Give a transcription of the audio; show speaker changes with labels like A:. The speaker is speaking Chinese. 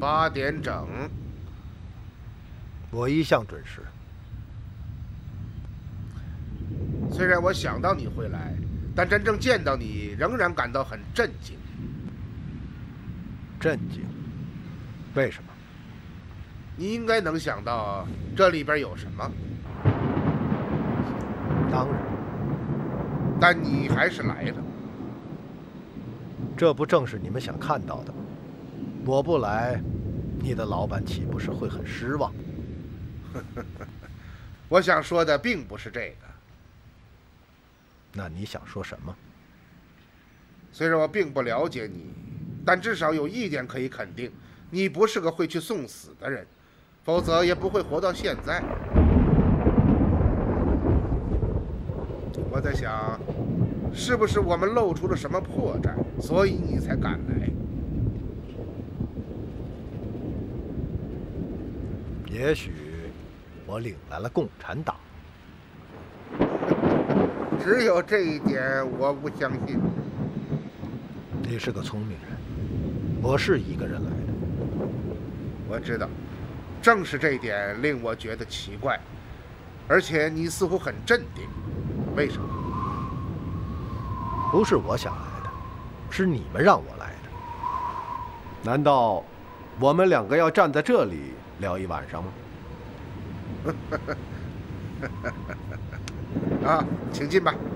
A: 8点整。
B: 我一向准时。
A: 虽然我想到你会来，但真正见到你，仍然感到很震惊。
B: 震惊？为什么？
A: 你应该能想到这里边有什么。
B: 当然。
A: 但你还是来了。
B: 这不正是你们想看到的吗？我不来，你的老板岂不是会很失望？
A: 我想说的并不是这个。
B: 那你想说什么？
A: 虽然我并不了解你，但至少有一点可以肯定，你不是个会去送死的人，否则也不会活到现在。我在想，是不是我们露出了什么破绽，所以你才赶来？
B: 也许我领来了共产党。
A: 只有这一点我不相信。
B: 你是个聪明人，我是一个人来的。
A: 我知道，正是这一点令我觉得奇怪，而且你似乎很镇定。为什么？
B: 不是我想来的，是你们让我来的。难道我们两个要站在这里聊一晚上吗？
A: 啊，请进吧。